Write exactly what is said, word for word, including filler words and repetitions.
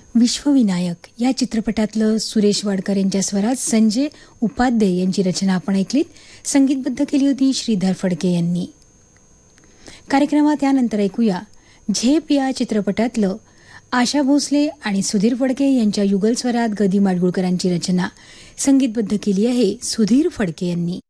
विश्वविनायक या चित्रपटातलं सुरेश वाडकर यांच्या स्वरात संजय उपाध्ये यांची रचना आपण ऐकलीत. संगीतबद्ध केली होती श्रीधर फडके यांनी. कार्यक्रमात यानंतर ऐकूया झेप या चित्रपटातलं आशा भोसले आणि सुधीर फडके यांच्या युगल स्वरात गदी माडगुळकरांची रचना. संगीतबद्ध केली आहे सुधीर फडके यांनी.